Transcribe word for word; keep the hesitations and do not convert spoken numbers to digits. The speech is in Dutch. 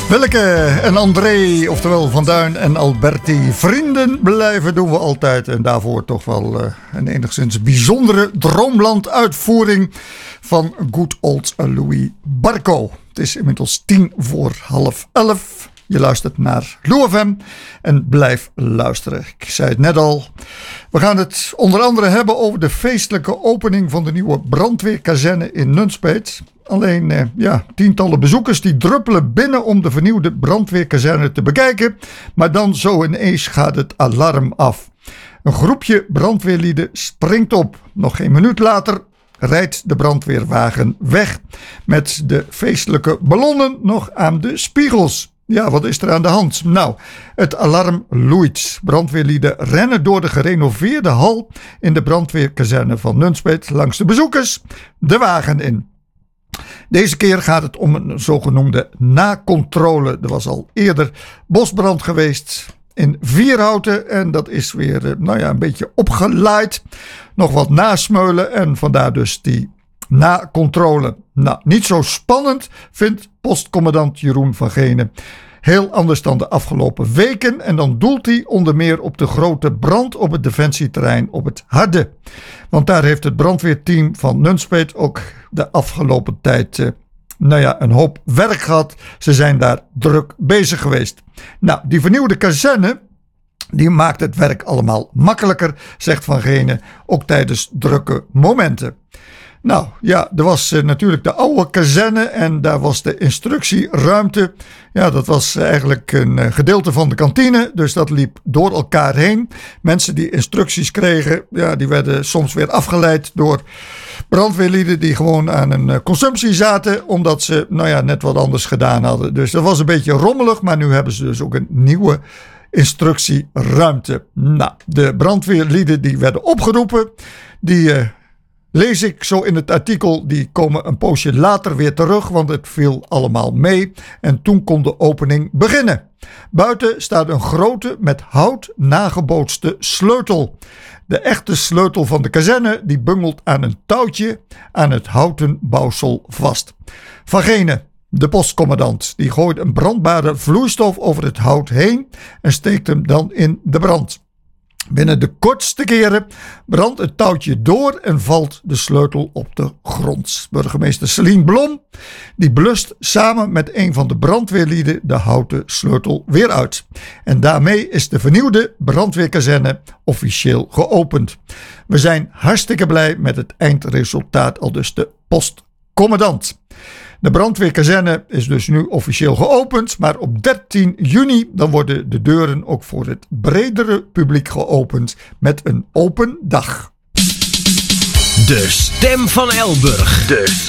Willeke en André, oftewel Van Duin en Alberti, vrienden blijven doen we altijd. En daarvoor toch wel uh, een enigszins bijzondere Droomland-uitvoering van good old Louis Barco. Het is inmiddels tien voor half elf. Je luistert naar Lou F M en blijf luisteren. Ik zei het net al. We gaan het onder andere hebben over de feestelijke opening van de nieuwe brandweerkazerne in Nunspeet. Alleen eh, ja, tientallen bezoekers die druppelen binnen om de vernieuwde brandweerkazerne te bekijken. Maar dan zo ineens gaat het alarm af. Een groepje brandweerlieden springt op. Nog geen minuut later rijdt de brandweerwagen weg met de feestelijke ballonnen nog aan de spiegels. Ja, wat is er aan de hand? Nou, het alarm loeit. Brandweerlieden rennen door de gerenoveerde hal in de brandweerkazerne van Nunspeet langs de bezoekers de wagen in. Deze keer gaat het om een zogenoemde nakontrole. Er was al eerder bosbrand geweest in Vierhouten en dat is weer nou ja, een beetje opgelaaid. Nog wat nasmeulen en vandaar dus die nakontrole. Nou, niet zo spannend vindt postcommandant Jeroen van Genen. Heel anders dan de afgelopen weken. En dan doelt hij onder meer op de grote brand op het defensieterrein op het Harde. Want daar heeft het brandweerteam van Nunspeet ook de afgelopen tijd eh, nou ja, een hoop werk gehad. Ze zijn daar druk bezig geweest. Nou, die vernieuwde kazerne die maakt het werk allemaal makkelijker, zegt Van Genen, ook tijdens drukke momenten. Nou ja, er was uh, natuurlijk de oude kazerne en daar was de instructieruimte. Ja, dat was eigenlijk een uh, gedeelte van de kantine, dus dat liep door elkaar heen. Mensen die instructies kregen, ja, die werden soms weer afgeleid door brandweerlieden die gewoon aan een uh, consumptie zaten, omdat ze nou ja, net wat anders gedaan hadden. Dus dat was een beetje rommelig, maar nu hebben ze dus ook een nieuwe instructieruimte. Nou, de brandweerlieden die werden opgeroepen, die Uh, lees ik zo in het artikel, die komen een poosje later weer terug, want het viel allemaal mee. En toen kon de opening beginnen. Buiten staat een grote met hout nagebootste sleutel. De echte sleutel van de kazerne die bungelt aan een touwtje aan het houten bouwsel vast. Van Genen, de postcommandant, die gooit een brandbare vloeistof over het hout heen en steekt hem dan in de brand. Binnen de kortste keren brandt het touwtje door en valt de sleutel op de grond. Burgemeester Celine Blom die blust samen met een van de brandweerlieden de houten sleutel weer uit. En daarmee is de vernieuwde brandweerkazerne officieel geopend. We zijn hartstikke blij met het eindresultaat, aldus de postcommandant. De brandweerkazerne is dus nu officieel geopend, maar op dertien juni dan worden de deuren ook voor het bredere publiek geopend met een open dag. De stem van Elburg. De